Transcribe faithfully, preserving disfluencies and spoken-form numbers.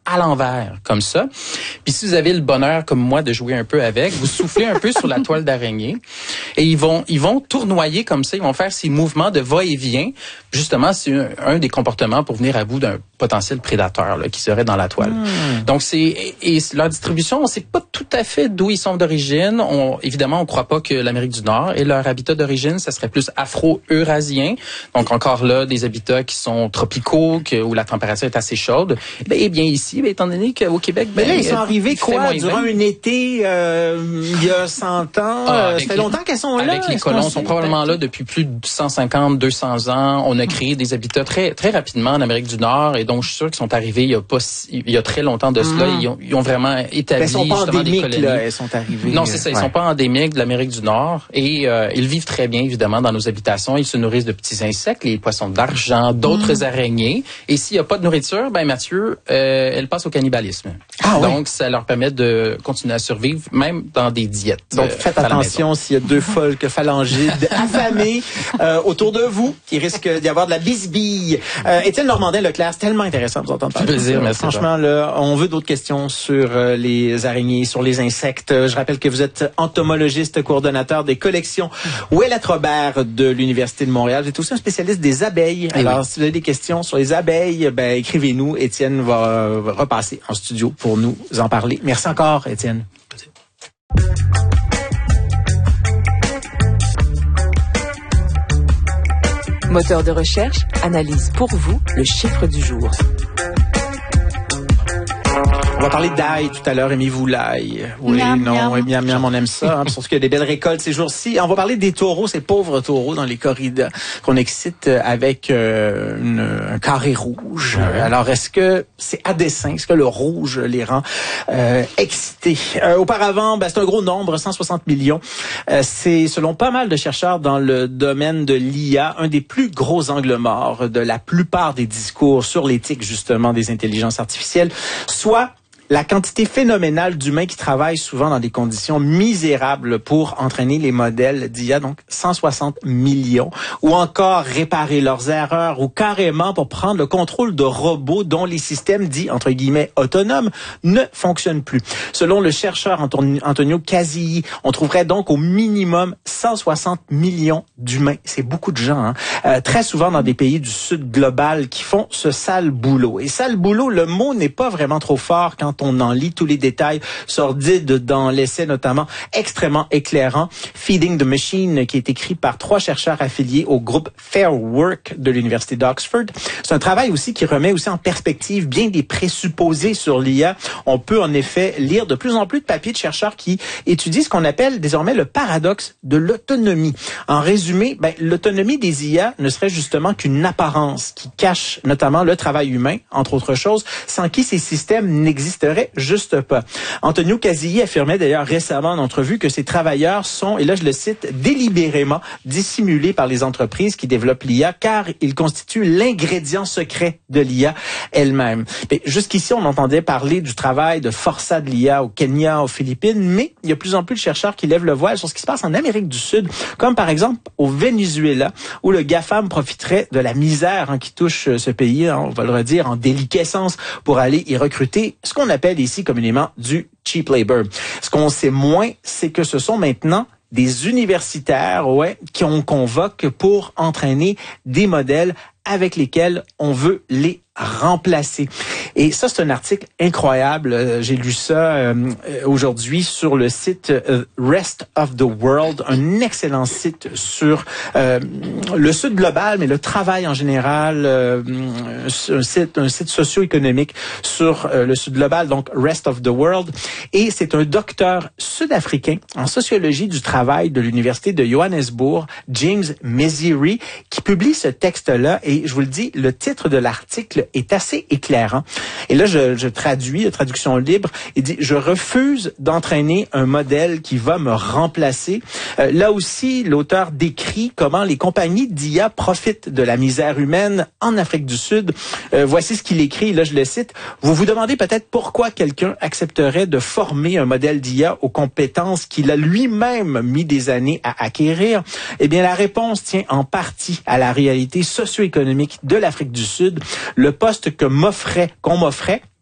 à l'envers, comme ça. Puis si vous avez le bonheur, comme moi, de jouer un peu avec, vous soufflez un peu sur la toile d'araignée et ils vont ils vont tournoyer comme ça, ils vont faire ces mouvements de va-et-vient. Justement, c'est un, un des comportements pour venir à bout d'un potentiel prédateur là, qui serait dans la toile. Mmh. Donc c'est et, et leur distribution, on sait pas tout à fait d'où ils sont d'origine. On, évidemment, on croit pas que l'Amérique du Nord est leur habitat d'origine, ça serait plus afro-eurasien. Donc encore là, des habitats qui sont tropicaux, que, où la température est assez chaude. Eh bien ici, bien, étant donné qu'au Québec, ben, ben, là, ils sont arrivés quoi durant un été euh, il y a cent ans. Ah, ça fait les, longtemps qu'elles sont là. Avec les colons, sont probablement là depuis plus de cent cinquante, deux cents ans. On a créé des habitats très très rapidement en Amérique du Nord, et donc je suis sûr qu'ils sont arrivés il y a pas il y a très longtemps de cela. Mmh. Ils, ont, ils ont vraiment établi elles sont pas justement des colonies. Là, elles sont arrivées. Non, c'est ça. Ils ouais. sont pas endémiques de l'Amérique du Nord, et euh, ils vivent très bien évidemment dans nos habitations. Ils se nourrissent de petits insectes, les poissons d'argent, d'autres mmh. araignées. Et s'il y a pas de nourriture, ben Mathieu, euh, elle passe au cannibalisme. Ah, donc oui. ça leur permet de continuer à survivre même dans des diètes. Donc euh, faites attention s'il y a deux folles phalangides affamées euh, autour de vous, il risque d'y avoir de la bisbille. Euh, Étienne Normandin-Leclerc, c'est tellement intéressant de vous entendre parler. Plaisir, merci. Franchement, là, on veut d'autres questions sur euh, les araignées, sur les insectes. Je rappelle que vous êtes entomologiste, coordonnateur des collections Ouellette Robert de l'Université de Montréal. Vous êtes aussi un spécialiste des abeilles. Alors, oui. si vous avez des questions sur les abeilles, ben écrivez-nous. Étienne va euh, repasser en studio pour nous en parler. Merci encore, Étienne. Moteur de recherche analyse pour vous le chiffre du jour. On va parler d'ail tout à l'heure. Aimez-vous l'ail? Oui, miam, non, miam. Oui, miam, miam, on aime ça. Hein, surtout qu'il y a des belles récoltes ces jours-ci. On va parler des taureaux, ces pauvres taureaux dans les corridas qu'on excite avec euh, une, un carré rouge. Ouais. Alors, est-ce que c'est à dessein? Est-ce que le rouge les rend euh, excités? Euh, auparavant, ben, c'est un gros nombre, cent soixante millions. Euh, c'est, selon pas mal de chercheurs dans le domaine de l'I A, un des plus gros angles morts de la plupart des discours sur l'éthique, justement, des intelligences artificielles, soit la quantité phénoménale d'humains qui travaillent souvent dans des conditions misérables pour entraîner les modèles d'I A, donc cent soixante millions, ou encore réparer leurs erreurs, ou carrément pour prendre le contrôle de robots dont les systèmes dits, entre guillemets, autonomes ne fonctionnent plus. Selon le chercheur Antonio Casilli, on trouverait donc au minimum cent soixante millions d'humains. C'est beaucoup de gens, hein? Euh, très souvent dans des pays du sud global qui font ce sale boulot. Et sale boulot, le mot n'est pas vraiment trop fort quand on en lit tous les détails sordides dans l'essai notamment extrêmement éclairant Feeding the Machine, qui est écrit par trois chercheurs affiliés au groupe Fair Work de l'Université d'Oxford. C'est un travail aussi qui remet aussi en perspective bien des présupposés sur l'I A. On peut en effet lire de plus en plus de papiers de chercheurs qui étudient ce qu'on appelle désormais le paradoxe de l'autonomie. En résumé, ben, l'autonomie des I A ne serait justement qu'une apparence qui cache notamment le travail humain, entre autres choses, sans qui ces systèmes n'existeraient juste pas. Antonio Casilli affirmait d'ailleurs récemment en entrevue que ces travailleurs sont, et là je le cite, délibérément dissimulés par les entreprises qui développent l'I A, car ils constituent l'ingrédient secret de l'I A elle-même. Mais jusqu'ici, on entendait parler du travail de forçat de l'I A au Kenya, aux Philippines, mais il y a de plus en plus de chercheurs qui lèvent le voile sur ce qui se passe en Amérique du Sud, comme par exemple au Venezuela, où le GAFAM profiterait de la misère hein, qui touche ce pays, hein, on va le redire, en déliquescence, pour aller y recruter ce qu'on appelle ici communément du cheap labor. Ce qu'on sait moins, c'est que ce sont maintenant des universitaires ouais, qu'on convoque pour entraîner des modèles avec lesquels on veut les remplacer. Et ça, c'est un article incroyable. Euh, j'ai lu ça euh, aujourd'hui sur le site euh, Rest of the World, un excellent site sur euh, le Sud global, mais le travail en général, euh, un site, un site socio-économique sur euh, le Sud global, donc Rest of the World. Et c'est un docteur sud-africain en sociologie du travail de l'Université de Johannesburg, James Meziri, qui publie ce texte-là. Et je vous le dis, le titre de l'article est assez éclairant. Et là, je, je traduis, la traduction libre, il dit « Je refuse d'entraîner un modèle qui va me remplacer. Euh, » Là aussi, l'auteur décrit comment les compagnies d'I A profitent de la misère humaine en Afrique du Sud. Euh, voici ce qu'il écrit, là je le cite. « Vous vous demandez peut-être pourquoi quelqu'un accepterait de former un modèle d'I A aux compétences qu'il a lui-même mis des années à acquérir. Eh bien, la réponse tient en partie à la réalité socio-économique de l'Afrique du Sud. Le poste que m'offrait, qu'on m'offrait,